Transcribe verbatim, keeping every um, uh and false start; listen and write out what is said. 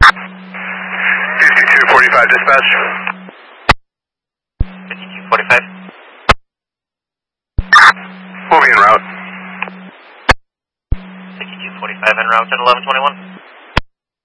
fifty-two forty-five dispatch. fifty-two forty-five. Moving en route. fifty-two forty-five en route at eleven twenty-one.